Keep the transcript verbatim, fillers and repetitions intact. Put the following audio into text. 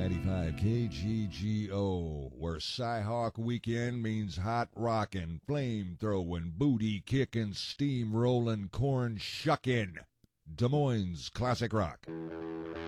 ninety-five K G G O, where Cyhawk Weekend means hot rockin', flame throwin', booty kickin', steam rollin', corn shuckin'. Des Moines Classic Rock.